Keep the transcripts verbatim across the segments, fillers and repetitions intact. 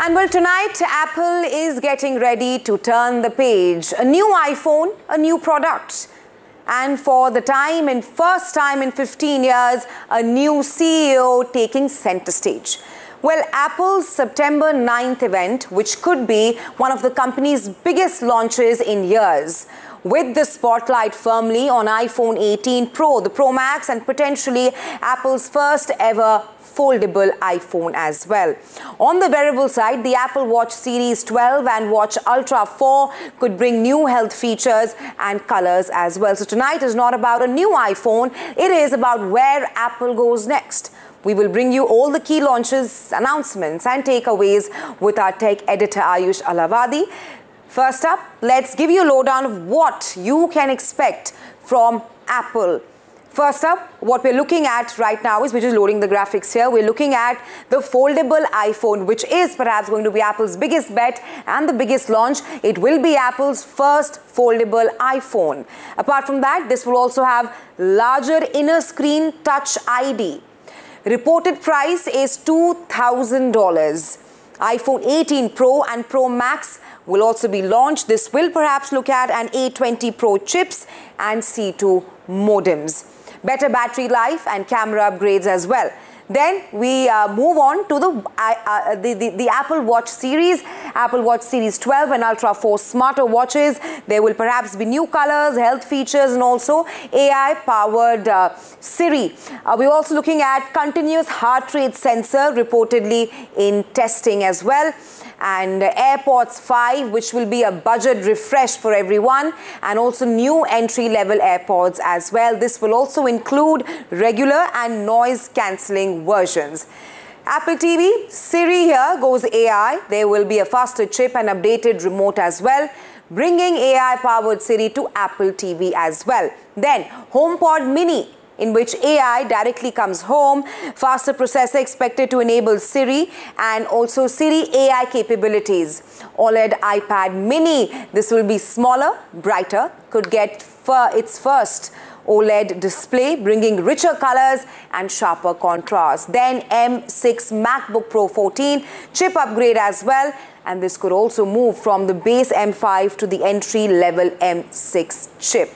And well, tonight, Apple is getting ready to turn the page. A new iPhone, a new product. And for the time and first time in fifteen years, a new C E O taking center stage. Well, Apple's September ninth event, which could be one of the company's biggest launches in years, with the spotlight firmly on iPhone eighteen Pro, the Pro Max, and potentially Apple's first ever foldable iPhone as well. On the wearable side, the Apple Watch Series twelve and Watch Ultra four could bring new health features and colors as well. So tonight is not about a new iPhone, it is about where Apple goes next. We will bring you all the key launches, announcements and takeaways with our tech editor Ayush Alavadi. First up, let's give you a lowdown of what you can expect from Apple. First up, what we're looking at right now is, we're just loading the graphics here, we're looking at the foldable iPhone, which is perhaps going to be Apple's biggest bet and the biggest launch. It will be Apple's first foldable iPhone. Apart from that, this will also have larger inner screen Touch I D. Reported price is two thousand dollars. iPhone eighteen Pro and Pro Max will also be launched. This will perhaps look at an A twenty Pro chips and C two modems. Better battery life and camera upgrades as well. Then we uh, move on to the, uh, uh, the, the, the Apple Watch series, Apple Watch Series twelve and Ultra four smarter watches. There will perhaps be new colors, health features, and also A I-powered uh, Siri. Uh, we're also looking at continuous heart rate sensor, reportedly in testing as well. And uh, AirPods five, which will be a budget refresh for everyone, and also new entry-level AirPods as well. This will also include regular and noise-cancelling versions. Apple T V, Siri here goes A I. There will be a faster chip and updated remote as well, bringing A I-powered Siri to Apple T V as well. Then HomePod Mini, in which A I directly comes home, faster processor expected to enable Siri, and also Siri A I capabilities. OLED iPad Mini, this will be smaller, brighter, could get for its first OLED display, bringing richer colors and sharper contrast. Then M six MacBook Pro fourteen, chip upgrade as well, and this could also move from the base M five to the entry-level M six chip.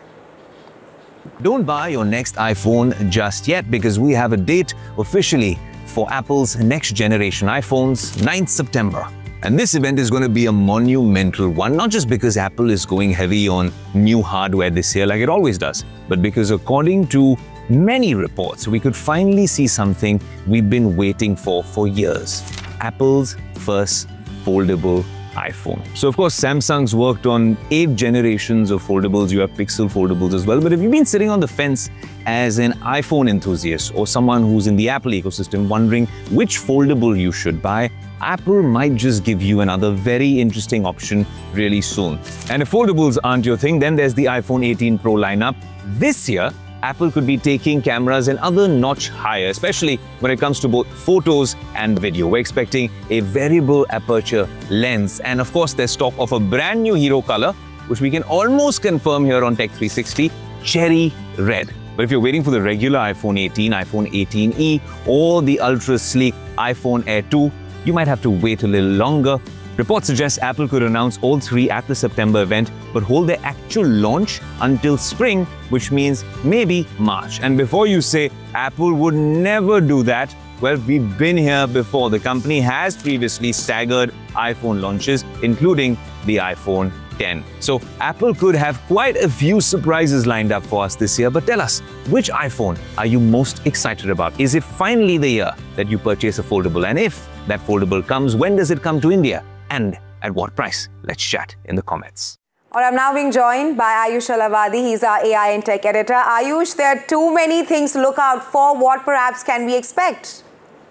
Don't buy your next iPhone just yet, because we have a date officially for Apple's next generation iPhones, ninth September. And this event is going to be a monumental one, not just because Apple is going heavy on new hardware this year like it always does, but because according to many reports, we could finally see something we've been waiting for for years. Apple's first foldable iPhone. So of course, Samsung's worked on eight generations of foldables. You have Pixel foldables as well. But if you've been sitting on the fence as an iPhone enthusiast or someone who's in the Apple ecosystem wondering which foldable you should buy, Apple might just give you another very interesting option really soon. And if foldables aren't your thing, then there's the iPhone eighteen Pro lineup. This year, Apple could be taking cameras another notch higher, especially when it comes to both photos and video. We're expecting a variable aperture lens, and of course there's talk of a brand new hero color, which we can almost confirm here on Tech three sixty, cherry red. But if you're waiting for the regular iPhone eighteen, iPhone eighteen E, or the ultra sleek iPhone Air two, you might have to wait a little longer. Reports suggest Apple could announce all three at the September event, but hold their actual launch until spring, which means maybe March. And before you say Apple would never do that, well, we've been here before. The company has previously staggered iPhone launches, including the iPhone ten. So Apple could have quite a few surprises lined up for us this year. But tell us, which iPhone are you most excited about? Is it finally the year that you purchase a foldable? And if that foldable comes, when does it come to India? And at what price? Let's chat in the comments. All right, I'm now being joined by Ayush Alavadi. He's our A I and tech editor. Ayush, there are too many things to look out for. What perhaps can we expect?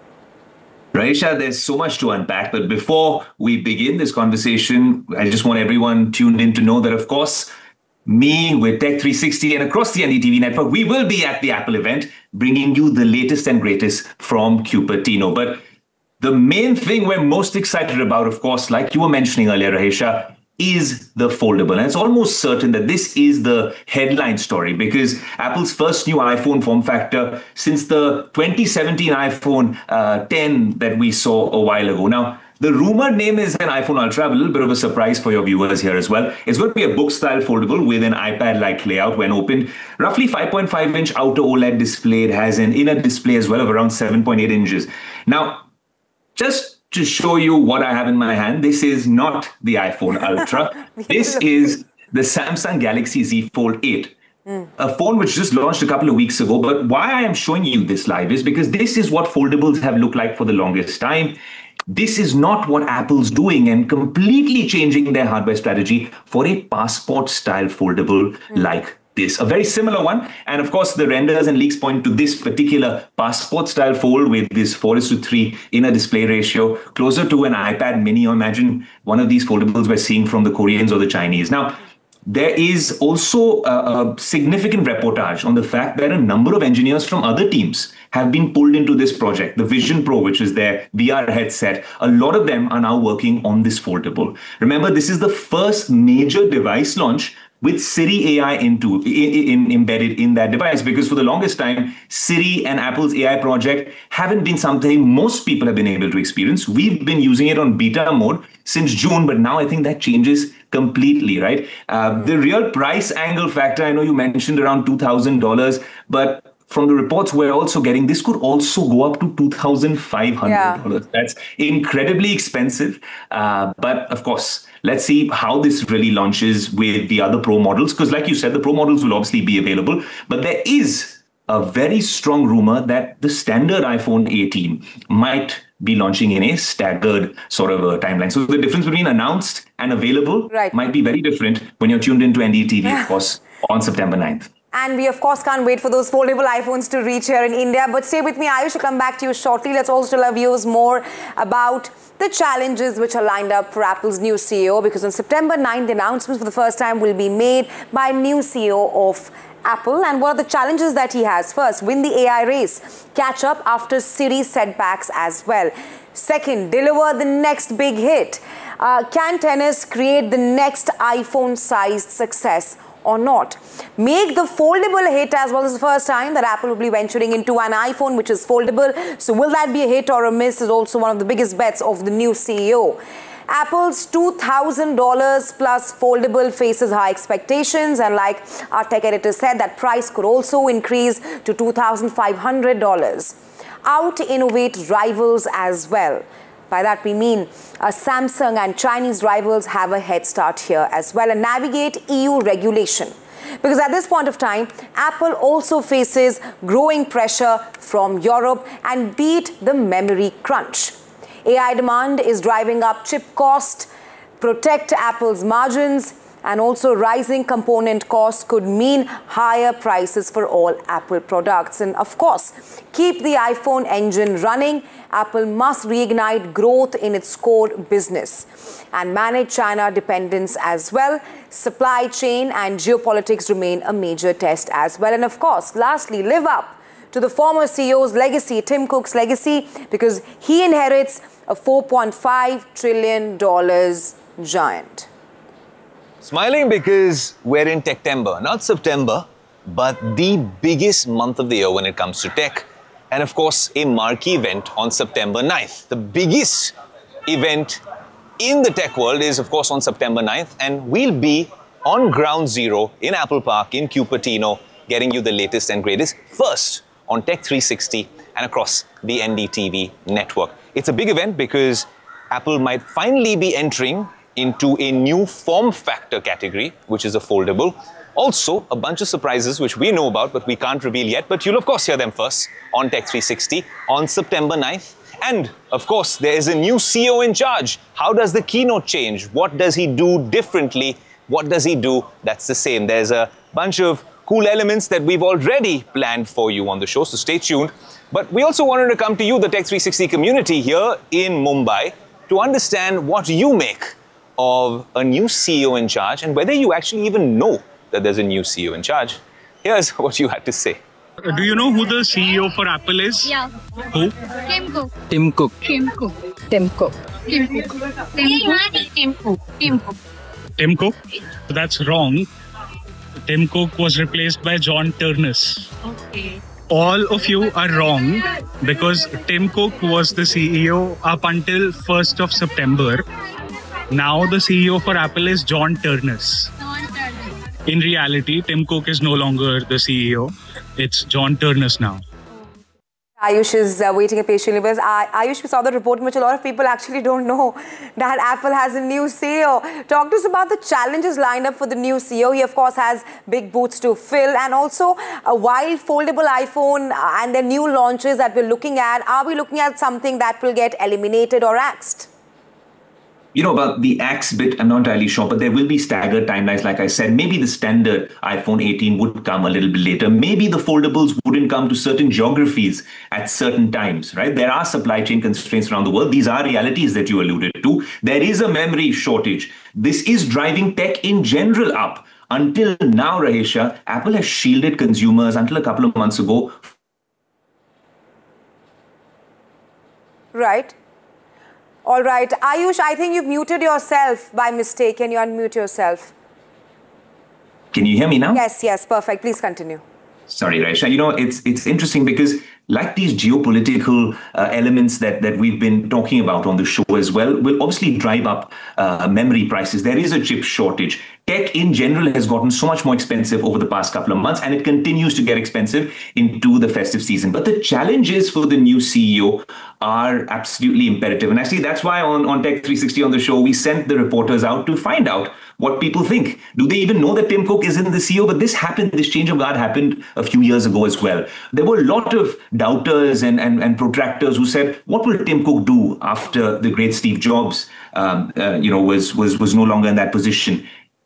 Raisha, there's so much to unpack. But before we begin this conversation, I just want everyone tuned in to know that, of course, me with Tech three sixty and across the N D T V network, we will be at the Apple event, bringing you the latest and greatest from Cupertino. But the main thing we're most excited about, of course, like you were mentioning earlier, Raisha, is the foldable. And it's almost certain that this is the headline story, because Apple's first new iPhone form factor since the twenty seventeen iPhone uh, ten that we saw a while ago. Now, The rumored name is an iPhone Ultra, a little bit of a surprise for your viewers here as well. It's going to be a book-style foldable with an iPad-like layout when opened. Roughly five point five inch outer OLED display. It has an inner display as well of around seven point eight inches. Now, just to show you what I have in my hand, this is not the iPhone Ultra. This is the Samsung Galaxy Z Fold eight. Mm. A phone which just launched a couple of weeks ago. But why I am showing you this live is because this is what foldables have looked like for the longest time. This is not what Apple's doing and completely changing their hardware strategy for a passport-style foldable mm. like this. A very similar one. And of course, the renders and leaks point to this particular passport-style fold with this four is to three inner display ratio, closer to an iPad mini, or imagine one of these foldables we're seeing from the Koreans or the Chinese. Now, there is also a, a significant reportage on the fact that a number of engineers from other teams have been pulled into this project. The Vision Pro, which is their V R headset, a lot of them are now working on this foldable. Remember, this is the first major device launch with Siri A I into, in, in, embedded in that device, because for the longest time, Siri and Apple's A I project haven't been something most people have been able to experience. We've been using it on beta mode since June, but now I think that changes completely, right? Uh, the real price angle factor, I know you mentioned around two thousand dollars, but from the reports we're also getting, this could also go up to two thousand five hundred dollars. Yeah. That's incredibly expensive. Uh, but of course, let's see how this really launches with the other Pro models. Because like you said, the Pro models will obviously be available. But there is a very strong rumor that the standard iPhone eighteen might be launching in a staggered sort of a timeline. So the difference between announced and available right. might be very different when you're tuned into N D T V, of course, on September ninth. And we, of course, can't wait for those foldable iPhones to reach here in India. But stay with me. I shall come back to you shortly. Let's also tell our viewers more about the challenges which are lined up for Apple's new C E O. Because on September ninth, the announcements for the first time will be made by new C E O of Apple. And what are the challenges that he has? First, win the A I race. Catch up after Siri setbacks as well. Second, deliver the next big hit. Uh, can tennis create the next iPhone-sized success or not? Make the foldable hit, as well as the first time that Apple will be venturing into an iPhone which is foldable. So will that be a hit or a miss is also one of the biggest bets of the new C E O. Apple's two thousand dollars plus foldable faces high expectations, and like our tech editor said, that price could also increase to two thousand five hundred dollars. Out-innovate rivals as well. By that we mean uh, Samsung and Chinese rivals have a head start here as well, and navigate E U regulation. Because at this point of time, Apple also faces growing pressure from Europe and beat the memory crunch. A I demand is driving up chip cost, protect Apple's margins, and also rising component costs could mean higher prices for all Apple products. And of course, keep the iPhone engine running. Apple must reignite growth in its core business and manage China dependence as well. Supply chain and geopolitics remain a major test as well. And of course, lastly, live up to the former C E O's legacy, Tim Cook's legacy, because he inherits a four point five trillion dollars giant. Smiling because we're in Techtember, not September, but the biggest month of the year when it comes to tech. And of course, a marquee event on September ninth. The biggest event in the tech world is, of course, on September ninth. And we'll be on ground zero in Apple Park in Cupertino, getting you the latest and greatest first on Tech three sixty and across the N D T V network. It's a big event because Apple might finally be entering into a new form factor category, which is a foldable. Also, a bunch of surprises which we know about, but we can't reveal yet. But you'll, of course, hear them first on Tech three sixty on September ninth. And, of course, there is a new C E O in charge. How does the keynote change? What does he do differently? What does he do that's the same? There's a bunch of cool elements that we've already planned for you on the show, so stay tuned. But we also wanted to come to you, the Tech three sixty community here in Mumbai, to understand what you make of a new C E O in charge and whether you actually even know that there's a new C E O in charge. Here's what you had to say. Do you know who the C E O for Apple is? Yeah. Who? Tim Cook. Tim Cook. Tim Cook. Tim Cook. Tim Cook. Tim Cook. Tim Cook. Tim Cook? That's wrong. Tim Cook was replaced by John Ternus. Okay. all of you are wrong because Tim Cook was the C E O up until first of September. Now the C E O for Apple is John Ternus. In reality, Tim Cook is no longer the C E O. It's John Ternus now. Ayush is uh, waiting patiently because uh, Ayush, we saw the report in which a lot of people actually don't know that Apple has a new C E O. Talk to us about the challenges lined up for the new C E O. He, of course, has big boots to fill, and also a wild foldable iPhone uh, and the new launches that we're looking at. Are we looking at something that will get eliminated or axed? You know, about the axe bit, I'm not entirely sure, but there will be staggered timelines. Like I said, maybe the standard iPhone eighteen would come a little bit later. Maybe the foldables wouldn't come to certain geographies at certain times, right? There are supply chain constraints around the world. These are realities that you alluded to. There is a memory shortage. This is driving tech in general up. Until now, Rahesha, Apple has shielded consumers until a couple of months ago. Right. All right. Ayush, I think you've muted yourself by mistake. Can you unmute yourself? Can you hear me now? Yes, yes. Perfect. Please continue. Sorry, Raisha. You know, it's it's interesting because like these geopolitical uh, elements that, that we've been talking about on the show as well will obviously drive up uh, memory prices. There is a chip shortage. Tech in general has gotten so much more expensive over the past couple of months, and it continues to get expensive into the festive season. But the challenges for the new C E O are absolutely imperative. And actually, that's why on, on Tech three sixty on the show, we sent the reporters out to find out what people think. Do they even know that Tim Cook isn't the C E O? But this happened, this change of guard happened a few years ago as well. There were a lot of doubters and, and, and protractors who said, what will Tim Cook do after the great Steve Jobs um, uh, you know, was, was, was no longer in that position?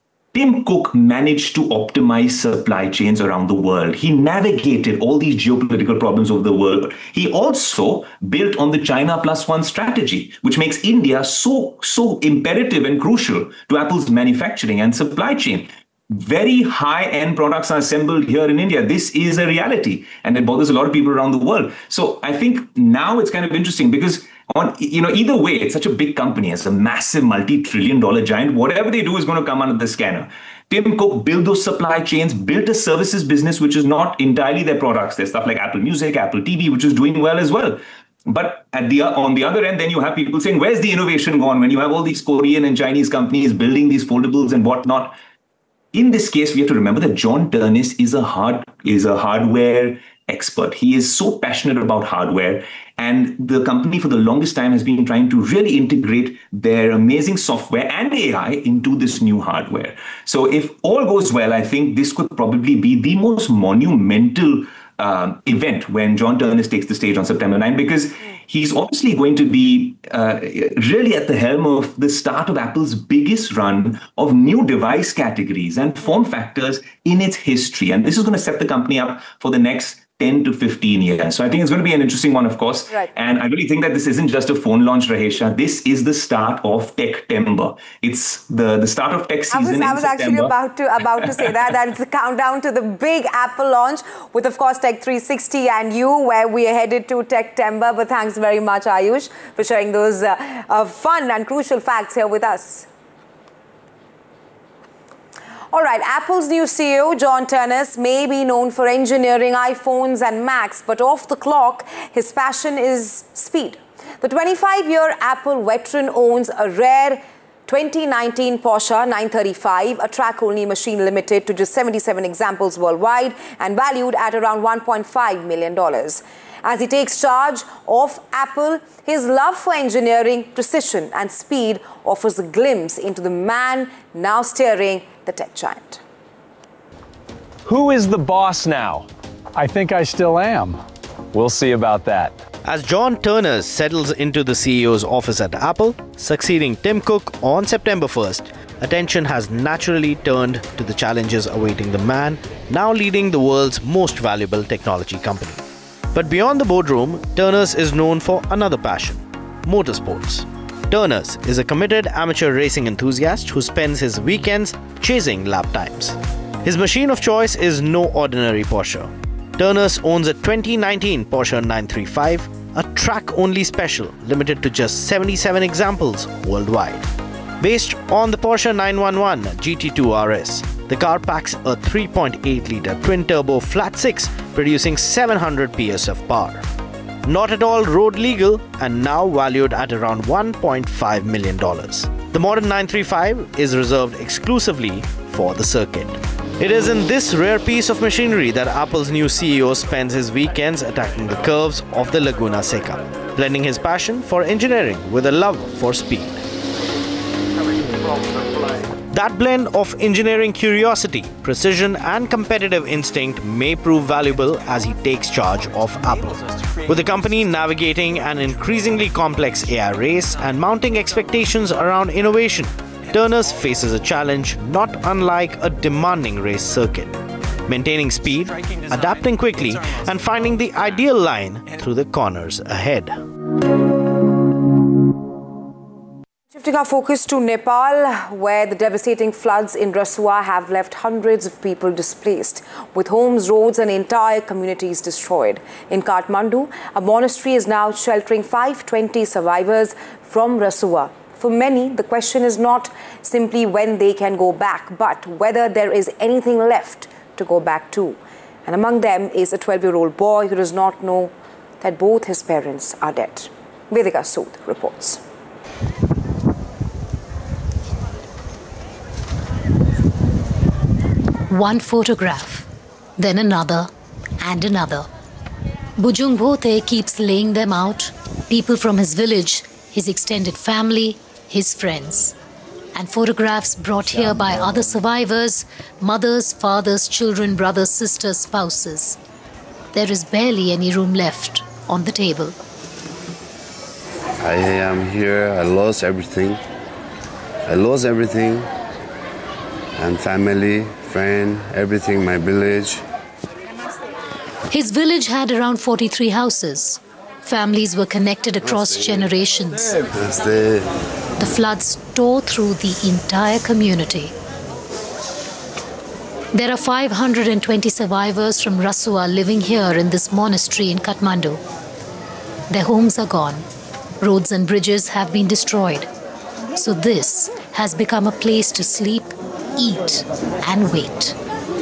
Tim Cook managed to optimize supply chains around the world. He navigated all these geopolitical problems of the world. He also built on the China plus one strategy, which makes India so, so imperative and crucial to Apple's manufacturing and supply chain. Very high-end products are assembled here in India. This is a reality, and it bothers a lot of people around the world. So I think now it's kind of interesting because on, you know, either way, it's such a big company. It's a massive multi-trillion dollar giant. Whatever they do is going to come under the scanner. Tim Cook built those supply chains, built a services business, which is not entirely their products. There's stuff like Apple Music, Apple T V, which is doing well as well. But at the on the other end, then you have people saying, where's the innovation gone? When you have all these Korean and Chinese companies building these foldables and whatnot. In this case, we have to remember that John Ternus is a hard is a hardware expert. He is so passionate about hardware, and the company for the longest time has been trying to really integrate their amazing software and A I into this new hardware. So if all goes well, I think this could probably be the most monumental Um, event when John Ternus takes the stage on September ninth, because he's obviously going to be uh, really at the helm of the start of Apple's biggest run of new device categories and form factors in its history. And this is going to set the company up for the next ten to fifteen years. So I think it's going to be an interesting one, of course. Right. And I really think that this isn't just a phone launch, Rahesha. This is the start of Tech-tember. It's the, the start of tech season. I was, I was actually about to about to say that, that it's the countdown to the big Apple launch with, of course, Tech three sixty and you, where we are headed to Tech-tember. But thanks very much, Ayush, for sharing those uh, uh, fun and crucial facts here with us. All right, Apple's new C E O, John Ternus, may be known for engineering iPhones and Macs, but off the clock, his passion is speed. The twenty-five-year Apple veteran owns a rare twenty nineteen Porsche nine thirty-five, a track-only machine limited to just seventy-seven examples worldwide and valued at around one point five million dollars. As he takes charge of Apple, his love for engineering, precision and speed offers a glimpse into the man now steering the tech giant. Who is the boss now? I think I still am. We'll see about that. As John Ternus settles into the C E O's office at Apple, succeeding Tim Cook on September first, attention has naturally turned to the challenges awaiting the man now leading the world's most valuable technology company. But beyond the boardroom, Ternus is known for another passion: motorsports. Ternus is a committed amateur racing enthusiast who spends his weekends chasing lap times. His machine of choice is no ordinary Porsche. Ternus owns a twenty nineteen Porsche nine thirty-five, a track-only special limited to just seventy-seven examples worldwide. Based on the Porsche nine eleven G T two R S, The car packs a three point eight litre twin-turbo flat six, producing seven hundred P S of power. Not at all road legal and now valued at around one point five million dollars. The modern nine thirty-five is reserved exclusively for the circuit. It is in this rare piece of machinery that Apple's new C E O spends his weekends attacking the curves of the Laguna Seca, blending his passion for engineering with a love for speed. That blend of engineering curiosity, precision and competitive instinct may prove valuable as he takes charge of Apple. With the company navigating an increasingly complex A I race and mounting expectations around innovation, Turners faces a challenge not unlike a demanding race circuit. Maintaining speed, adapting quickly and finding the ideal line through the corners ahead. Shifting our focus to Nepal, where the devastating floods in Rasua have left hundreds of people displaced, with homes, roads and entire communities destroyed. In Kathmandu, a monastery is now sheltering five hundred twenty survivors from Rasua. For many, the question is not simply when they can go back, but whether there is anything left to go back to. And among them is a twelve-year-old boy who does not know that both his parents are dead. Vedika Sood reports. One photograph, then another and another. Bujung Bhote keeps laying them out, people from his village, his extended family, his friends. And photographs brought here by other survivors, mothers, fathers, children, brothers, sisters, spouses. There is barely any room left on the table. I am here, I lost everything. I lost everything. And family, friend, everything, my village. His village had around forty-three houses. Families were connected across generations. The floods tore through the entire community. There are five hundred twenty survivors from Rasua living here in this monastery in Kathmandu. Their homes are gone. Roads and bridges have been destroyed. So this has become a place to sleep, eat and wait.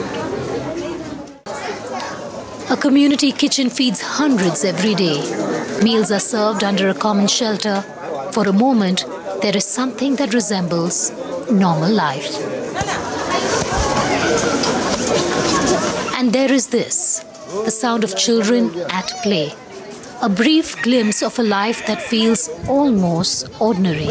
A community kitchen feeds hundreds every day. Meals are served under a common shelter. For a moment, there is something that resembles normal life. And there is this, the sound of children at play. A brief glimpse of a life that feels almost ordinary.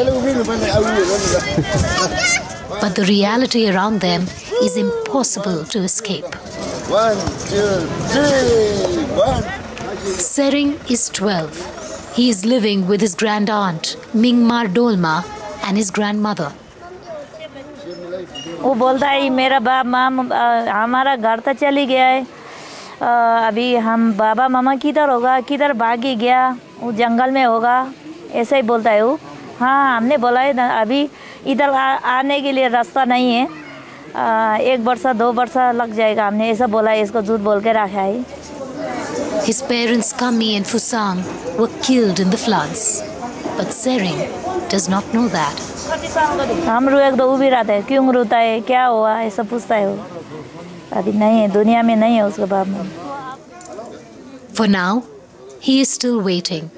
But the reality around them is impossible to escape. One, two, three, one. Sering is twelve. He is living with his grand aunt, Mingmar Dolma, and his grandmother. वो बोलता है मेरा बाप माँ हमारा घर तो चली गया है अभी हम बाबा मामा किधर होगा किधर भागी गया वो जंगल में होगा ऐसा ही बोलता है वो हाँ हमने बोला है अभी इधर आने के लिए रास्ता नहीं है एक वर्ष दो वर्ष लग जाएगा हमने ऐसा बोला है इसको झूठ बोल के रखा है His parents Kami and Fusang were killed in the floods, but Sering does not know that. हम रो एक दो उभी रहते हैं क्यों रोता है क्या हुआ ऐसा पूछता है वो अभी नहीं है दुनिया में नहीं है उसका बाप में For now, he is still waiting.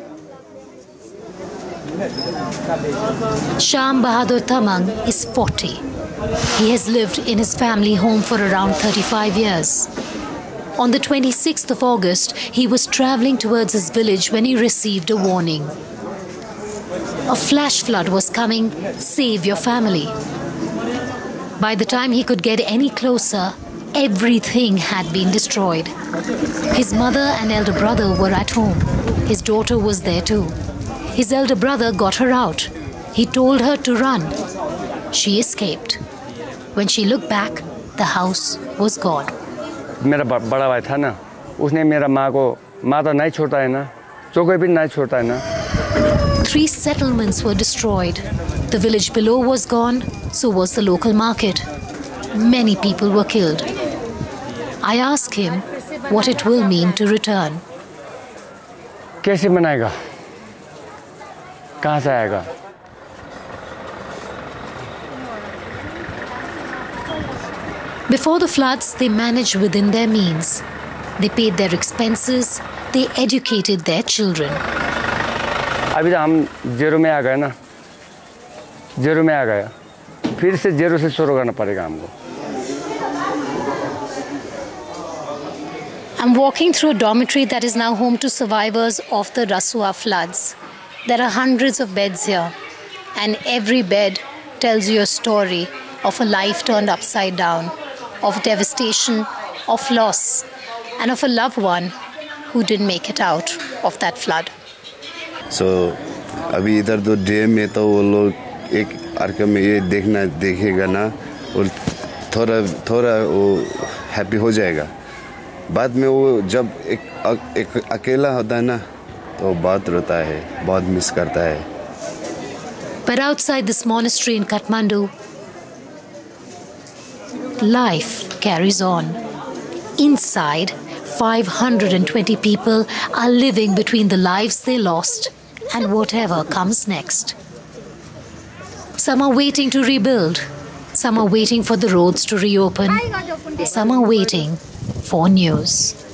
Sham Bahadur Tamang is forty. He has lived in his family home for around thirty-five years. On the twenty-sixth of August, he was traveling towards his village when he received a warning. A flash flood was coming. Save your family. By the time he could get any closer, everything had been destroyed. His mother and elder brother were at home. His daughter was there too. His elder brother got her out. He told her to run. She escaped. When she looked back, the house was gone. मेरा बड़ा भाई था ना उसने मेरा माँ को माँ तो नहीं छोड़ता है ना चौके भी नहीं छोड़ता है ना Three settlements were destroyed. The village below was gone, so was the local market. Many people were killed. I asked him what it will mean to return. कैसे मनाएगा कहाँ से आएगा Before the floods, they managed within their means. They paid their expenses, they educated their children. अभी तो हम zero में आ गए ना, जीरो में आ गए, फिर से जीरो से शुरू करना पड़ेगा हमको. I'm walking through a dormitory that is now home to survivors of the Rasua floods. There are hundreds of beds here, and every bed tells you a story of a life turned upside down, of devastation, of loss, and of a loved one who didn't make it out of that flood. So, अभी इधर तो dam में तो वो लोग एक अर्क में ये देखना देखेगा ना और थोड़ा थोड़ा वो हैप्पी हो जाएगा. बाद में वो जब एक एक अकेला होता है ना तो बहुत रोता है, बहुत मिस करता है. But outside this monastery in Kathmandu, life carries on. Inside, five hundred twenty people are living between the lives they lost and whatever comes next. Some are waiting to rebuild. Some are waiting for the roads to reopen. Some are waiting for news.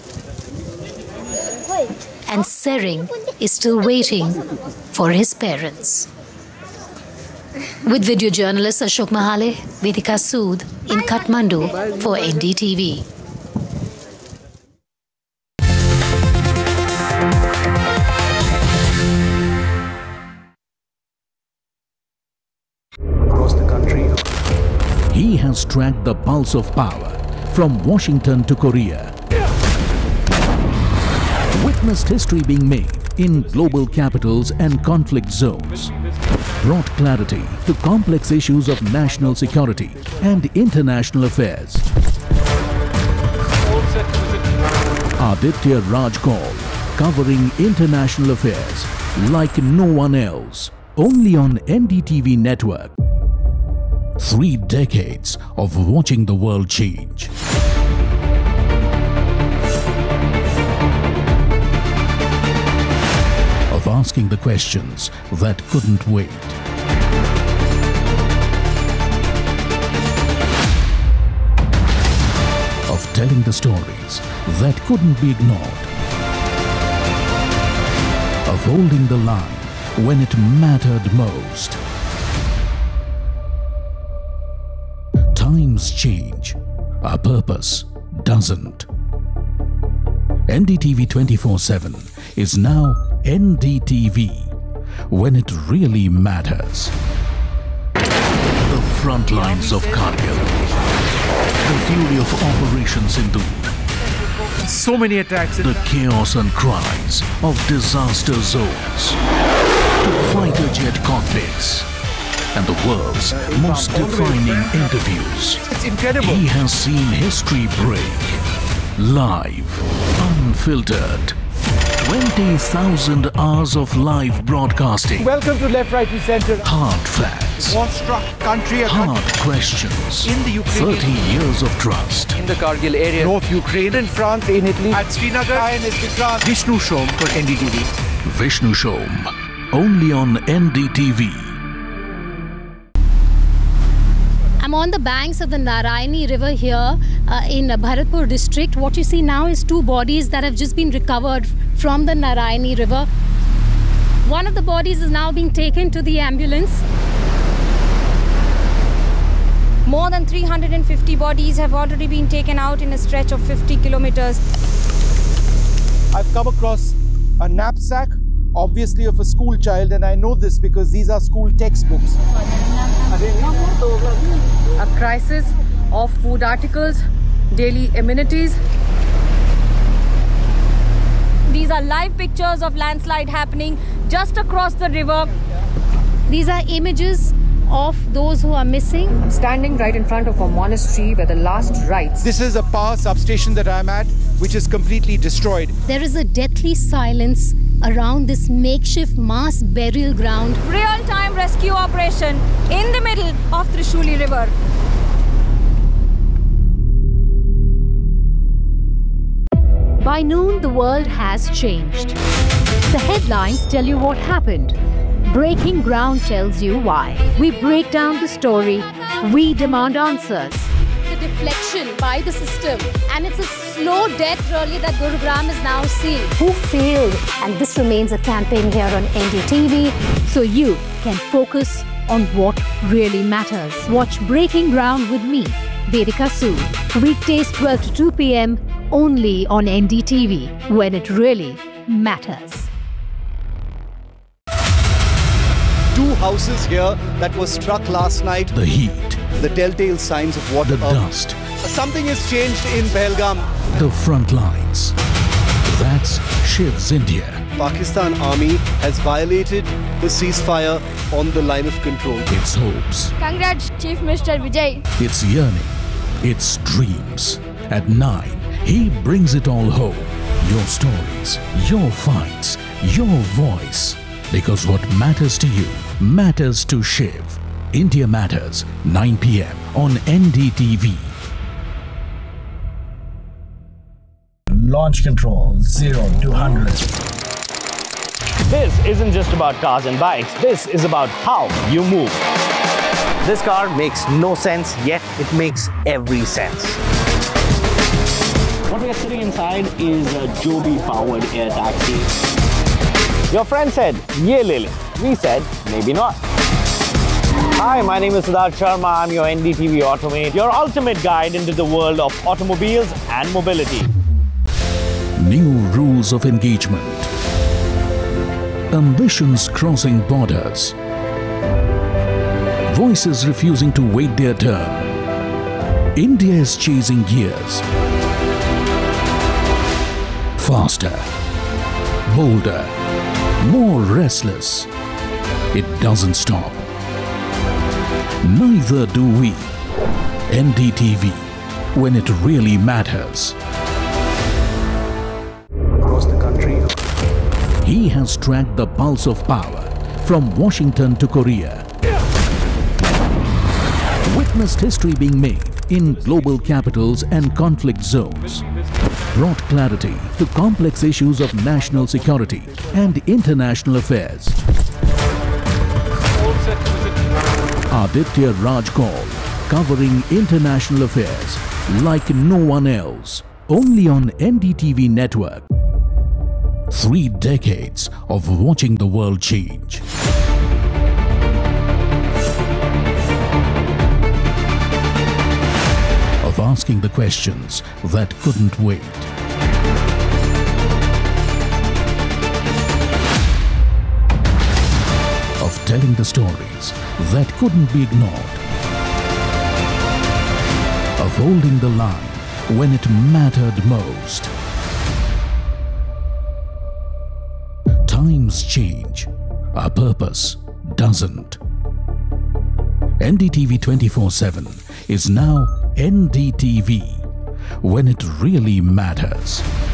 And Sering is still waiting for his parents. With video journalist Ashok Mahale, Vedika Sood in Kathmandu for N D T V. Across the country, he has tracked the pulse of power from Washington to Korea. Witnessed history being made in global capitals and conflict zones. Brought clarity to complex issues of national security and international affairs. Aditya Raj Kaul, covering international affairs like no one else, only on N D T V network. Three decades of watching the world change. Of asking the questions that couldn't wait. Of telling the stories that couldn't be ignored. Of holding the line when it mattered most. Times change, our purpose doesn't. N D T V twenty-four seven is now N D T V, when it really matters. The front lines of Kargil, the fury of Operation Sindoor. So many attacks. The chaos and cries of disaster zones, to fighter jet cockpits, and the world's most defining interviews. It's incredible. He has seen history break, live, unfiltered. twenty thousand hours of live broadcasting. Welcome to Left, Right and Center. Hard facts. War-struck country. Hard questions. In the Ukraine. thirty years of trust. In the Kargil area. North Ukraine. In France. In Italy. At Srinagar. I N S Vikrant. Vishnu Shom for N D T V. Vishnu Shom. Only on N D T V. I'm on the banks of the Narayani River here uh, in Bharatpur district. What you see now is two bodies that have just been recovered from the Narayani River. One of the bodies is now being taken to the ambulance. More than three hundred fifty bodies have already been taken out in a stretch of fifty kilometers. I've come across a knapsack, obviously of a school child, and I know this because these are school textbooks. A crisis of food articles, daily amenities. These are live pictures of landslide happening just across the river. These are images of those who are missing. I'm standing right in front of a monastery where the last rites. This is a power substation that I'm at, which is completely destroyed. There is a deathly silence around this makeshift mass burial ground. Real-time rescue operation in the middle of Trishuli River. By noon, the world has changed. The headlines tell you what happened. Breaking Ground tells you why. We break down the story. We demand answers. The deflection by the system, and it's a slow death really that Gurugram is now seeing. Who failed? And this remains a campaign here on N D T V. So you can focus on what really matters. Watch Breaking Ground with me, Vedika Sood, weekdays twelve to two p m only on N D T V, when it really matters. Two houses here that were struck last night. The heat. The telltale signs of what... The uh, dust. Something has changed in Pahalgam. The front lines. That's Shiv's India. Pakistan Army has violated the ceasefire on the line of control. Its hopes. Congrats, Chief Minister Vijay. Its yearning. Its dreams. At nine, he brings it all home. Your stories, your fights, your voice. Because what matters to you matters to Shiv. India Matters, nine p m on N D T V. Launch control, zero to one hundred. This isn't just about cars and bikes. This is about how you move. This car makes no sense, yet it makes every sense. What we are sitting inside is a Joby-powered air taxi. Your friend said, ye le le. We said, maybe not. Hi, my name is Siddharth Sharma. I'm your N D T V Automate, your ultimate guide into the world of automobiles and mobility. New rules of engagement. Ambitions crossing borders. Voices refusing to wait their turn. India is chasing gears. Faster. Bolder. More restless. It doesn't stop. Neither do we. N D T V, when it really matters. Across the country. He has tracked the pulse of power from Washington to Korea. Witnessed history being made in global capitals and conflict zones. Brought clarity to complex issues of national security and international affairs. Aditya Raj Kaul, covering international affairs like no one else, only on N D T V network. Three decades of watching the world change. Of asking the questions that couldn't wait. Of telling the stories that couldn't be ignored. Of holding the line when it mattered most. Times change, our purpose doesn't. N D T V twenty-four seven is now N D T V, when it really matters.